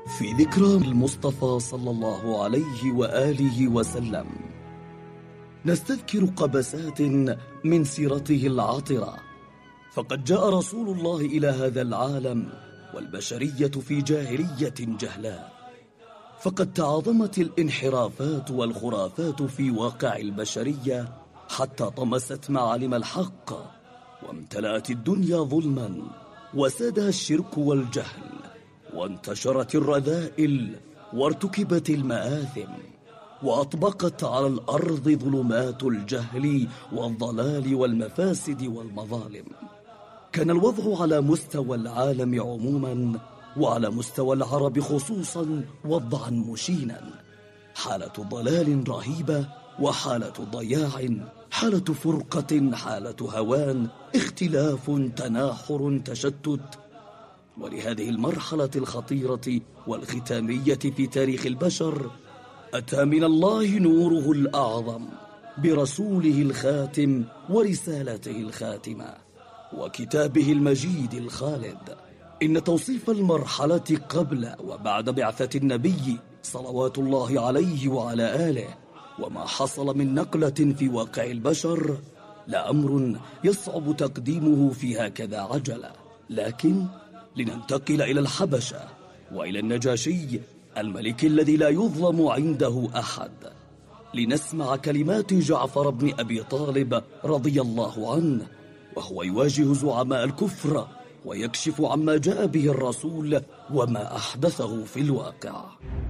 في ذكرى المصطفى صلى الله عليه وآله وسلم نستذكر قبسات من سيرته العطرة. فقد جاء رسول الله إلى هذا العالم والبشرية في جاهلية جهلاء، فقد تعاظمت الانحرافات والخرافات في واقع البشرية حتى طمست معالم الحق، وامتلأت الدنيا ظلما، وسادها الشرك والجهل، وانتشرت الرذائل، وارتكبت المآثم، وأطبقت على الأرض ظلمات الجهل والضلال والمفاسد والمظالم. كان الوضع على مستوى العالم عموما وعلى مستوى العرب خصوصا وضعا مشينا، حالة ضلال رهيبة، وحالة ضياع، حالة فرقة، حالة هوان، اختلاف، تناحر، تشتت. ولهذه المرحلة الخطيرة والختامية في تاريخ البشر أتى من الله نوره الأعظم برسوله الخاتم ورسالته الخاتمة وكتابه المجيد الخالد. إن توصيف المرحلة قبل وبعد بعثة النبي صلوات الله عليه وعلى آله وما حصل من نقلة في واقع البشر لأمر يصعب تقديمه في هكذا عجلة، لكن لننتقل إلى الحبشة وإلى النجاشي الملك الذي لا يظلم عنده أحد، لنسمع كلمات جعفر بن أبي طالب رضي الله عنه وهو يواجه زعماء الكفر ويكشف عما جاء به الرسول وما أحدثه في الواقع.